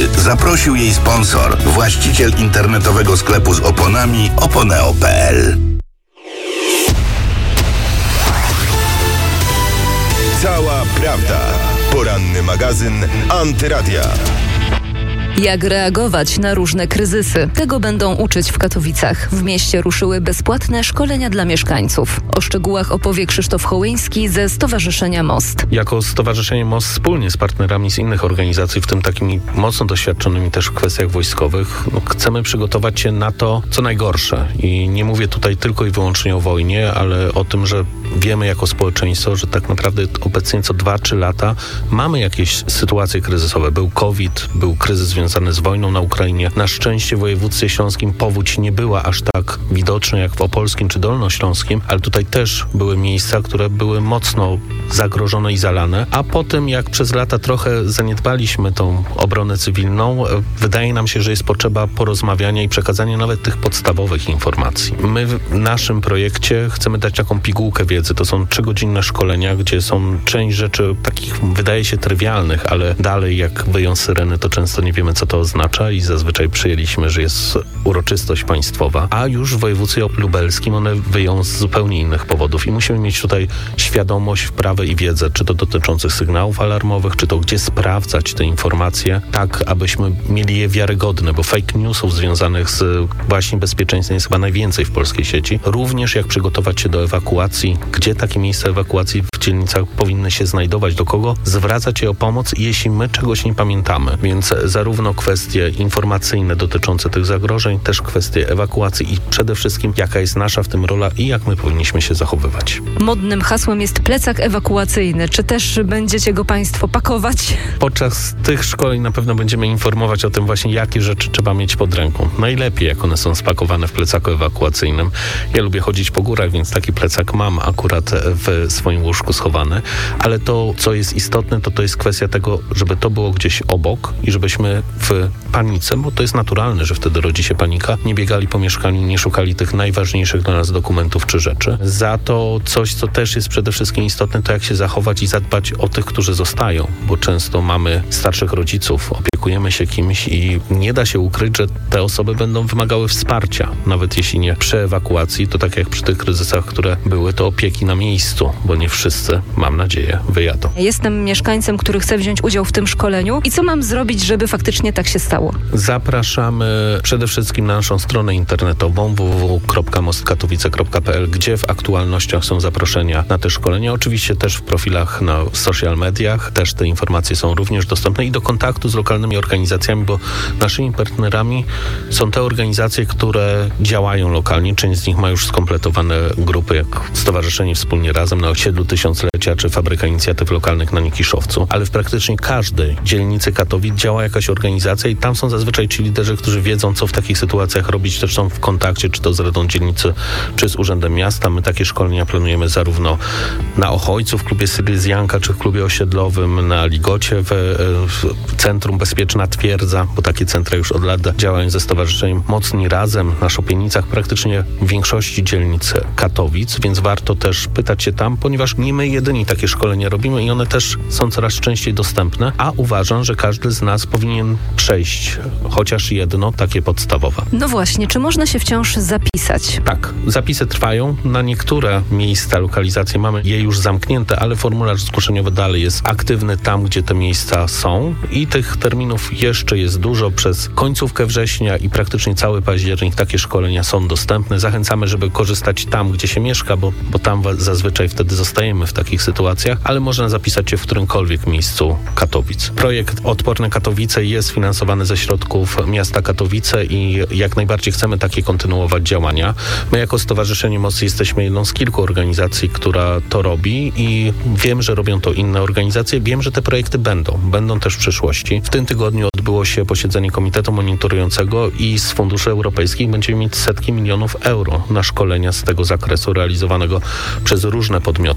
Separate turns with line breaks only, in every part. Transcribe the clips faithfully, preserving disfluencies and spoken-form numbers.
zaprosił jej sponsor, właściciel internetowego sklepu z oponami oponeo kropka p l.
Cała prawda. Poranny magazyn Antyradia.
Jak reagować na różne kryzysy? Tego będą uczyć w Katowicach. W mieście ruszyły bezpłatne szkolenia dla mieszkańców. O szczegółach opowie Krzysztof Hołyński ze Stowarzyszenia Most.
Jako Stowarzyszenie Most wspólnie z partnerami z innych organizacji, w tym takimi mocno doświadczonymi też w kwestiach wojskowych, no, chcemy przygotować się na to, co najgorsze. I nie mówię tutaj tylko i wyłącznie o wojnie, ale o tym, że wiemy jako społeczeństwo, że tak naprawdę obecnie co dwa trzy lata mamy jakieś sytuacje kryzysowe. Był COVID, był kryzys związany z wojną na Ukrainie. Na szczęście w województwie śląskim powódź nie była aż tak widoczna jak w opolskim czy dolnośląskim, ale tutaj też były miejsca, które były mocno zagrożone i zalane. A po tym, jak przez lata trochę zaniedbaliśmy tą obronę cywilną, wydaje nam się, że jest potrzeba porozmawiania i przekazania nawet tych podstawowych informacji. My w naszym projekcie chcemy dać taką pigułkę wiedzy. To są trzygodzinne szkolenia, gdzie są część rzeczy takich, wydaje się, trywialnych, ale dalej jak wyją syreny, to często nie wiemy, co to oznacza i zazwyczaj przyjęliśmy, że jest uroczystość państwowa, a już w województwie lubelskim one wyją z zupełnie innych powodów i musimy mieć tutaj świadomość, wprawę i wiedzę, czy to dotyczących sygnałów alarmowych, czy to gdzie sprawdzać te informacje, tak abyśmy mieli je wiarygodne, bo fake newsów związanych z właśnie bezpieczeństwem jest chyba najwięcej w polskiej sieci. Również jak przygotować się do ewakuacji, gdzie takie miejsca ewakuacji w dzielnicach powinny się znajdować, do kogo zwracać się o pomoc, jeśli my czegoś nie pamiętamy. Więc zarówno kwestie informacyjne dotyczące tych zagrożeń, też kwestie ewakuacji i przede wszystkim jaka jest nasza w tym rola i jak my powinniśmy się zachowywać.
Modnym hasłem jest plecak ewakuacyjny. Czy też będziecie go Państwo pakować?
Podczas tych szkoleń na pewno będziemy informować o tym właśnie, jakie rzeczy trzeba mieć pod ręką. Najlepiej, jak one są spakowane w plecaku ewakuacyjnym. Ja lubię chodzić po górach, więc taki plecak mam akurat w swoim łóżku schowany, ale to, co jest istotne, to to jest kwestia tego, żeby to było gdzieś obok i żebyśmy w panice, bo to jest naturalne, że wtedy rodzi się panika, nie biegali po mieszkaniu, nie szukali tych najważniejszych dla nas dokumentów czy rzeczy. Za to coś, co też jest przede wszystkim istotne, to jak się zachować i zadbać o tych, którzy zostają, bo często mamy starszych rodziców, opiekujemy się kimś i nie da się ukryć, że te osoby będą wymagały wsparcia, nawet jeśli nie przy ewakuacji, to tak jak przy tych kryzysach, które były, to opieki na miejscu, bo nie wszyscy, mam nadzieję, wyjadą.
Jestem mieszkańcem, który chce wziąć udział w tym szkoleniu i co mam zrobić, żeby faktycznie tak się stało?
Zapraszamy przede wszystkim na naszą stronę internetową w w w kropka mostkatowice kropka p l, gdzie w aktualnościach są zaproszenia na te szkolenia. Oczywiście też w profilach na social mediach, też te informacje są również dostępne i do kontaktu z lokalnymi organizacjami, bo naszymi partnerami są te organizacje, które działają lokalnie. Część z nich ma już skompletowane grupy, jak Stowarzyszenie Wspólnie Razem na osiedlu Tysiąclecia, czy Fabryka Inicjatyw Lokalnych na Nikiszowcu, ale w praktycznie każdej dzielnicy Katowic działa jakaś organizacja i tam są zazwyczaj ci liderzy, którzy wiedzą, co w takich sytuacjach robić, też są w kontakcie, czy to z Radą Dzielnicy, czy z Urzędem Miasta. My takie szkolenia planujemy zarówno na Ochojcu, w klubie Syryzjanka, czy w klubie osiedlowym, na Ligocie, w, w Centrum Bezpieczna Twierdza, bo takie centra już od lat działają ze Stowarzyszeniem Mocni Razem, na Szopienicach, praktycznie w większości dzielnic Katowic, więc warto też pytać się tam, ponieważ nie my jedyni takie szkolenia robimy i one też są coraz częściej dostępne, a uważam, że każdy z nas powinien przejść chociaż jedno takie podstawowe.
No właśnie, czy można się wciąż zapisać?
Tak, zapisy trwają. Na niektóre miejsca, lokalizacje mamy je już zamknięte, ale formularz zgłoszeniowy dalej jest aktywny tam, gdzie te miejsca są i tych terminów jeszcze jest dużo. Przez końcówkę września i praktycznie cały październik takie szkolenia są dostępne. Zachęcamy, żeby korzystać tam, gdzie się mieszka, bo, bo tam zazwyczaj wtedy zostajemy w takich sytuacjach, ale można zapisać się w którymkolwiek miejscu Katowic. Projekt Odporne Katowice jest finansowany ze środków miasta Katowice i jak najbardziej chcemy takie kontynuować działania. My jako Stowarzyszenie Most jesteśmy jedną z kilku organizacji, która to robi i wiem, że robią to inne organizacje. Wiem, że te projekty będą. Będą też w przyszłości. W tym tygodniu odbyło się posiedzenie Komitetu Monitorującego i z funduszy europejskich będziemy mieć setki milionów euro na szkolenia z tego zakresu realizowanego przez różne podmioty.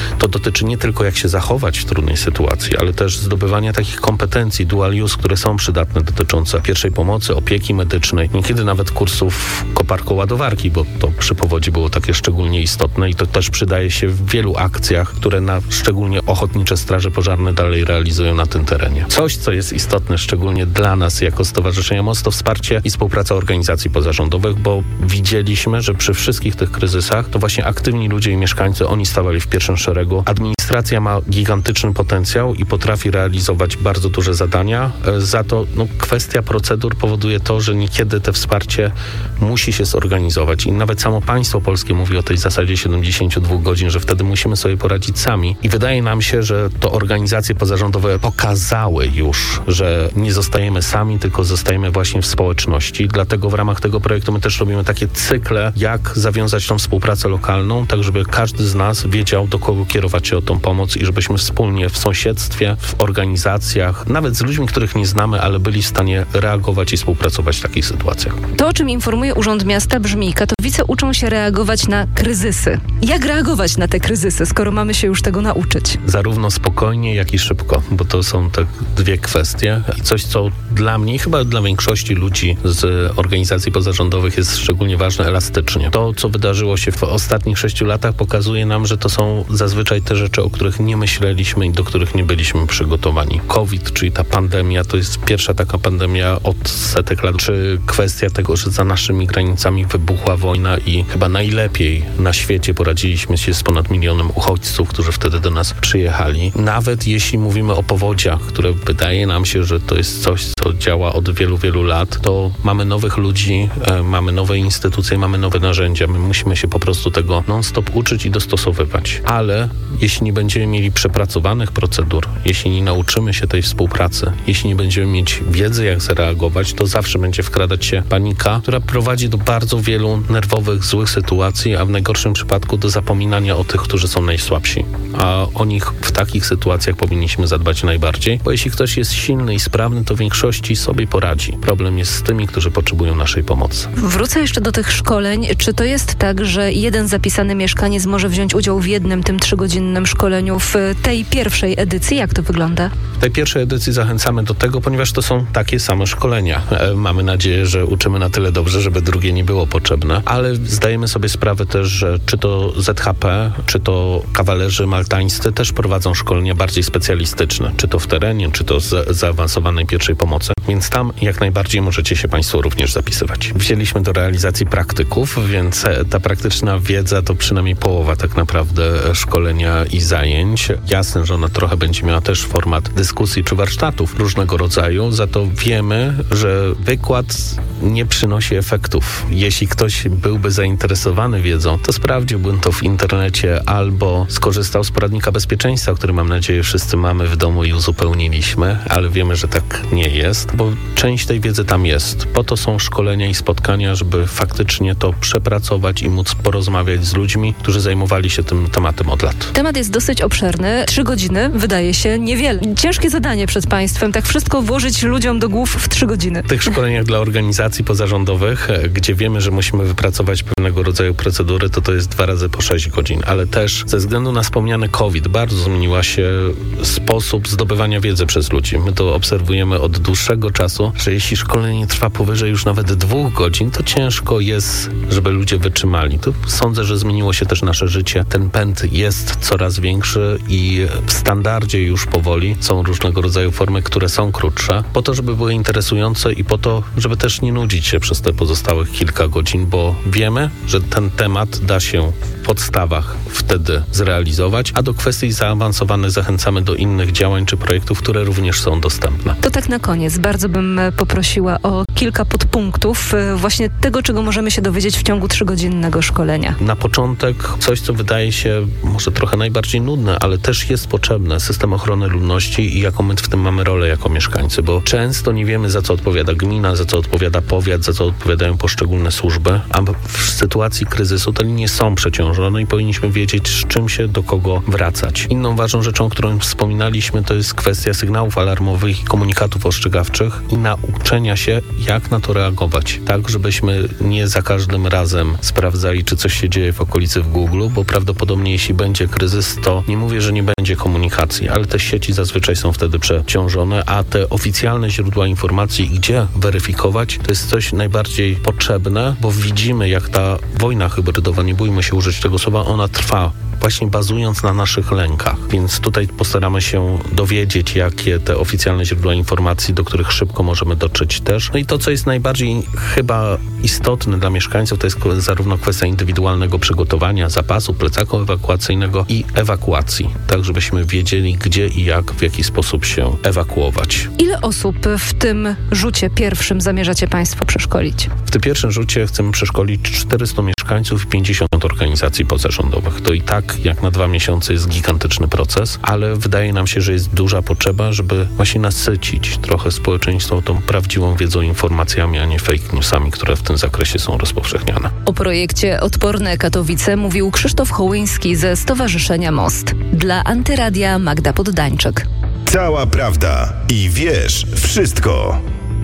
to dotyczy nie tylko jak się zachować w trudnej sytuacji, ale też zdobywania takich kompetencji dual use, które są przydatne, dotyczące pierwszej pomocy, opieki medycznej, niekiedy nawet kursów koparko-ładowarki, bo to przy powodzi było takie szczególnie istotne i to też przydaje się w wielu akcjach, które na szczególnie ochotnicze straże pożarne dalej realizują na tym terenie. Coś, co jest istotne szczególnie dla nas jako Stowarzyszenia M O S, to wsparcie i współpraca organizacji pozarządowych, bo widzieliśmy, że przy wszystkich tych kryzysach to właśnie aktywni ludzie i mieszkańcy, oni stawali w pierwszym szeregu. Administracja ma gigantyczny potencjał i potrafi realizować bardzo duże zadania. Za to no, kwestia procedur powoduje to, że niekiedy te wsparcie musi się zorganizować i nawet samo państwo polskie mówi o tej zasadzie siedemdziesiąt dwa godzin, że wtedy musimy sobie poradzić sami i wydaje nam się, że to organizacje pozarządowe pokazały już, że nie zostajemy sami, tylko zostajemy właśnie w społeczności. Dlatego w ramach tego projektu my też robimy takie cykle, jak zawiązać tą współpracę lokalną, tak żeby każdy z nas wiedział, do kogo kierować się o tą pomoc i żebyśmy wspólnie w sąsiedztwie, w organizacjach, nawet z ludźmi, których nie znamy, ale byli w stanie reagować i współpracować w takich sytuacjach.
To, o czym informuje Urząd Miasta, brzmi: Katowice uczą się reagować na kryzysy. Jak reagować na te kryzysy, skoro mamy się już tego nauczyć?
Zarówno spokojnie, jak i szybko, bo to są te dwie kwestie. I coś, co dla mnie, chyba dla większości ludzi z organizacji pozarządowych jest szczególnie ważne, elastycznie. To, co wydarzyło się w ostatnich sześciu latach, pokazuje nam, że to są zazwyczaj te rzeczy, o których nie myśleliśmy i do których nie byliśmy przygotowani. COVID, czyli ta pandemia, to jest pierwsza taka pandemia od setek lat, czy kwestia tego, że za naszymi granicami wybuchła wojna i chyba najlepiej na świecie poradziliśmy się z ponad milionem uchodźców, którzy wtedy do nas przyjechali. Nawet jeśli mówimy o powodziach, które wydaje nam się, że to jest coś, co działa od wielu, wielu lat, to mamy nowych ludzi, e, mamy nowe instytucje, mamy nowe narzędzia. My musimy się po prostu tego non-stop uczyć i dostosowywać. Ale jeśli nie będziemy mieli przepracowanych procedur, jeśli nie nauczymy się tej współpracy, jeśli nie będziemy mieć wiedzy, jak zareagować, to zawsze będzie wkradać się panika, która prowadzi do bardzo wielu nerwowych, złych sytuacji, a w najgorszym przypadku do zapominania o tych, którzy są najsłabsi. A o nich w takich sytuacjach powinniśmy zadbać najbardziej, bo jeśli ktoś jest silny i sprawny, to w większości sobie poradzi. Problem jest z tymi, którzy potrzebują naszej pomocy.
Wrócę jeszcze do tych szkoleń. Czy to jest tak, że jeden zapisany mieszkaniec może wziąć udział w jednym tym trzygodzinnym szkoleniu w tej pierwszej edycji? Jak to wygląda?
W tej pierwszej edycji zachęcamy do tego, ponieważ to są takie same szkolenia. E, mamy nadzieję, że uczymy na tyle dobrze, żeby drugie nie było potrzebne, ale zdajemy sobie sprawę też, że czy to Z H P, czy to kawalerzy maltańscy też prowadzą szkolenia bardziej specjalistyczne, czy to w terenie, czy to z zaawansowanej pierwszej pomocy, więc tam jak najbardziej możecie się Państwo również zapisywać. Wzięliśmy do realizacji praktyków, więc ta praktyczna wiedza to przynajmniej połowa tak naprawdę szkolenia i zajęć. Jasne, że ona trochę będzie miała też format dyskusji czy warsztatów różnego rodzaju, za to wiemy, że wykład nie przynosi efektów. Jeśli ktoś byłby zainteresowany wiedzą, to sprawdziłbym to w internecie albo skorzystał z poradnika bezpieczeństwa, który mam nadzieję wszyscy mamy w domu i uzupełniliśmy, ale wiemy, że tak nie jest, bo część tej wiedzy tam jest. Po to są szkolenia i spotkania, żeby faktycznie to przepracować i móc porozmawiać z ludźmi, którzy zajmowali się tym tematem od lat.
Temat jest dosyć obszerny. Trzy godziny wydaje się niewiele. Ciężkie zadanie przed Państwem, tak wszystko włożyć ludziom do głów w trzy godziny.
W tych szkoleniach dla organizacji pozarządowych, gdzie wiemy, że musimy wypracować pewnego rodzaju procedury, to to jest dwa razy po sześć godzin, ale też ze względu na wspomniany COVID bardzo zmieniła się sposób zdobywania wiedzy przez ludzi. My to obserwujemy od dłuższego czasu, że jeśli szkolenie trwa powyżej już nawet dwóch godzin, to ciężko jest, żeby ludzie wytrzymali. To sądzę, że zmieniło się też nasze życie. Ten pęd jest coraz większy i w standardzie już powoli są różnego rodzaju formy, które są krótsze, po to, żeby były interesujące i po to, żeby też nie nudzić się przez te pozostałych kilka godzin, bo wiemy, że ten temat da się w podstawach wtedy zrealizować, a do kwestii zaawansowanych zachęcamy do innych działań czy projektów, które również są dostępne.
To tak na koniec. Bardzo bym poprosiła o kilka podpunktów właśnie tego, czego możemy się dowiedzieć w ciągu trzygodzinnego szkolenia.
Na początek coś, co wydaje się może trochę najbardziej nudne, ale też jest potrzebne. System ochrony ludności i jaką my w tym mamy rolę jako mieszkańcy, bo często nie wiemy, za co odpowiada gmina, za co odpowiada powiat, za co odpowiadają poszczególne służby, a w sytuacji kryzysu te linie są przeciążone i powinniśmy wiedzieć, z czym się do kogo wracać. Inną ważną rzeczą, o którą wspominaliśmy, to jest kwestia sygnałów alarmowych i komunikatów ostrzegawczych i nauczenia się, jak na to reagować. Tak, żebyśmy nie za każdym razem sprawdzali, czy coś się dzieje w okolicy w Google, bo prawdopodobnie jeśli będzie kryzys, to nie mówię, że nie będzie komunikacji, ale te sieci zazwyczaj są wtedy przeciążone, a te oficjalne źródła informacji, gdzie weryfikować, to jest coś najbardziej potrzebne, bo widzimy, jak ta wojna hybrydowa, nie bójmy się użyć tego słowa, ona trwa. Właśnie bazując na naszych lękach. Więc tutaj postaramy się dowiedzieć, jakie te oficjalne źródła informacji, do których szybko możemy dotrzeć też. No i to, co jest najbardziej chyba istotne dla mieszkańców, to jest zarówno kwestia indywidualnego przygotowania, zapasu, plecaku ewakuacyjnego i ewakuacji. Tak, żebyśmy wiedzieli, gdzie i jak, w jaki sposób się ewakuować.
Ile osób w tym rzucie pierwszym zamierzacie Państwo przeszkolić?
W tym pierwszym rzucie chcemy przeszkolić czterystu mieszkańców i pięćdziesiąt organizacji pozarządowych. To i tak jak na dwa miesiące jest gigantyczny proces, ale wydaje nam się, że jest duża potrzeba, żeby właśnie nasycić trochę społeczeństwo tą prawdziwą wiedzą, informacjami, a nie fake newsami, które w tym zakresie są rozpowszechniane.
O projekcie Odporne Katowice mówił Krzysztof Hołyński ze Stowarzyszenia Most. Dla Antyradia Magda Poddańczyk.
Cała prawda i wiesz wszystko.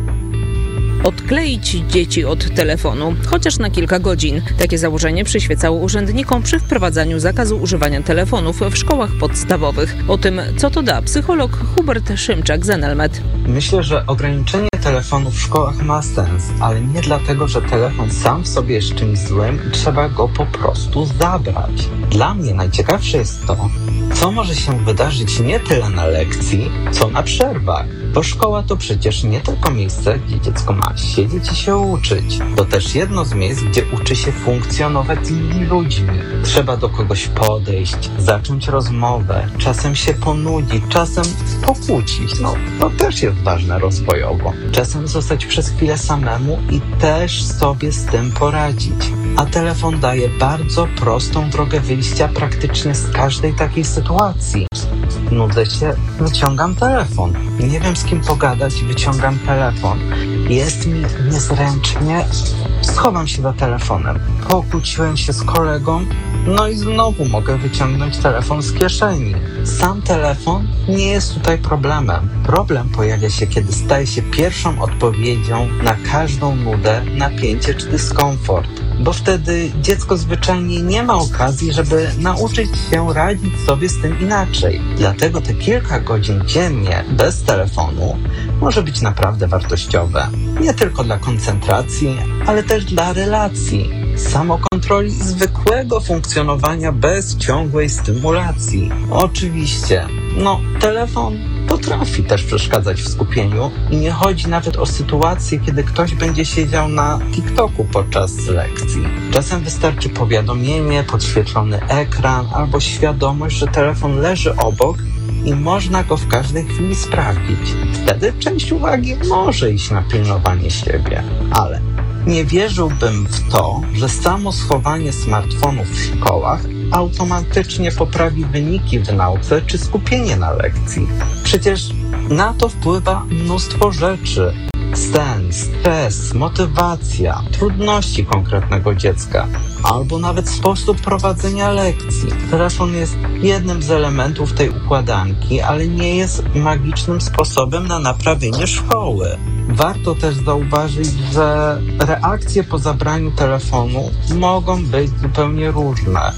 Odkleić dzieci od telefonu, chociaż na kilka godzin. Takie założenie przyświecało urzędnikom przy wprowadzaniu zakazu używania telefonów w szkołach podstawowych. O tym, co to da, psycholog Hubert Szymczak z Enelmet.
Myślę, że ograniczenie telefonu w szkołach ma sens, ale nie dlatego, że telefon sam w sobie jest czymś złym i trzeba go po prostu zabrać. Dla mnie najciekawsze jest to, co może się wydarzyć nie tyle na lekcji, co na przerwach. Bo szkoła to przecież nie tylko miejsce, gdzie dziecko ma siedzieć i się uczyć. To też jedno z miejsc, gdzie uczy się funkcjonować z innymi ludźmi. Trzeba do kogoś podejść, zacząć rozmowę, czasem się ponudzić, czasem pokłócić. No, to też jest ważne rozwojowo. Czasem zostać przez chwilę samemu i też sobie z tym poradzić. A telefon daje bardzo prostą drogę wyjścia praktycznie z każdej takiej sytuacji. Nudzę się, wyciągam telefon. Nie wiem, z kim pogadać, wyciągam telefon. Jest mi niezręcznie, schowam się za telefonem. Pokłóciłem się z kolegą, no i znowu mogę wyciągnąć telefon z kieszeni. Sam telefon nie jest tutaj problemem. Problem pojawia się, kiedy staje się pierwszą odpowiedzią na każdą nudę, napięcie czy dyskomfort. Bo wtedy dziecko zwyczajnie nie ma okazji, żeby nauczyć się radzić sobie z tym inaczej. Dlatego te kilka godzin dziennie bez telefonu może być naprawdę wartościowe. Nie tylko dla koncentracji, ale też dla relacji, samokontroli i zwykłego funkcjonowania bez ciągłej stymulacji. Oczywiście, no telefon potrafi też przeszkadzać w skupieniu i nie chodzi nawet o sytuację, kiedy ktoś będzie siedział na TikToku podczas lekcji. Czasem wystarczy powiadomienie, podświetlony ekran albo świadomość, że telefon leży obok i można go w każdej chwili sprawdzić. Wtedy część uwagi może iść na pilnowanie siebie, ale nie wierzyłbym w to, że samo schowanie smartfonów w szkołach automatycznie poprawi wyniki w nauce czy skupienie na lekcji. Przecież na to wpływa mnóstwo rzeczy. Sen, stres, motywacja, trudności konkretnego dziecka, albo nawet sposób prowadzenia lekcji. Telefon jest jednym z elementów tej układanki, ale nie jest magicznym sposobem na naprawienie szkoły. Warto też zauważyć, że reakcje po zabraniu telefonu mogą być zupełnie różne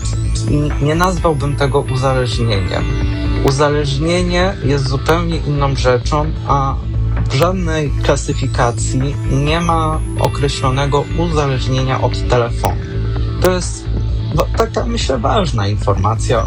i nie nazwałbym tego uzależnieniem. Uzależnienie jest zupełnie inną rzeczą, a w żadnej klasyfikacji nie ma określonego uzależnienia od telefonu. To jest taka, myślę, ważna informacja,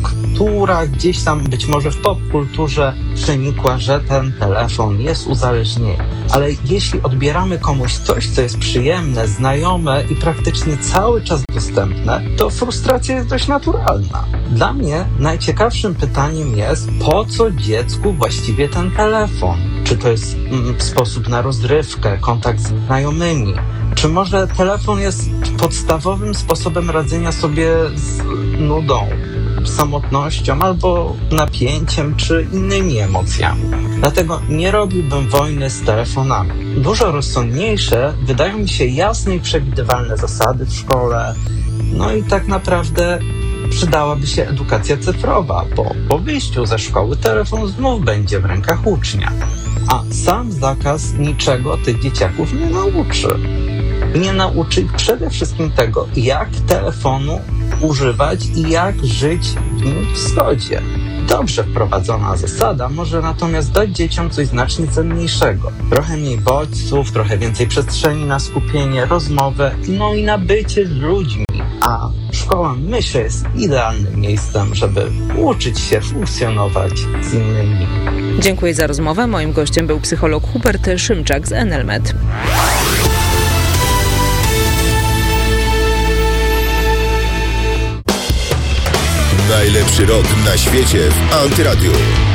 która gdzieś tam być może w popkulturze przenikła, że ten telefon jest uzależnieniem. Ale jeśli odbieramy komuś coś, co jest przyjemne, znajome i praktycznie cały czas dostępne, to frustracja jest dość naturalna. Dla mnie najciekawszym pytaniem jest, po co dziecku właściwie ten telefon? Czy to jest mm, sposób na rozrywkę, kontakt z znajomymi? Czy może telefon jest podstawowym sposobem radzenia sobie z nudą, samotnością albo napięciem czy innymi emocjami. Dlatego nie robiłbym wojny z telefonami. Dużo rozsądniejsze wydają mi się jasne i przewidywalne zasady w szkole. No i tak naprawdę przydałaby się edukacja cyfrowa, bo po wyjściu ze szkoły telefon znów będzie w rękach ucznia. A sam zakaz niczego tych dzieciaków nie nauczy. Nie nauczy ich przede wszystkim tego, jak telefonu używać i jak żyć w nim w zgodzie. Dobrze wprowadzona zasada może natomiast dać dzieciom coś znacznie cenniejszego. Trochę mniej bodźców, trochę więcej przestrzeni na skupienie, rozmowę, no i na bycie z ludźmi. A szkoła, myślę, jest idealnym miejscem, żeby uczyć się funkcjonować z innymi.
Dziękuję za rozmowę. Moim gościem był psycholog Hubert Szymczak z Enelmed.
Najlepszy rok na świecie w Antyradiu.